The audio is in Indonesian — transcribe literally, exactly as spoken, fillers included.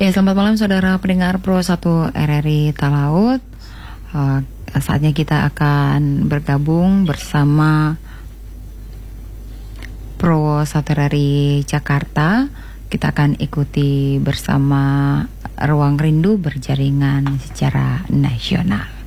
Ya, selamat malam saudara pendengar Pro satu R R I Talaut. uh, Saatnya kita akan bergabung bersama Pro satu R R I Jakarta. Kita akan ikuti bersama Ruang Rindu berjaringan secara nasional.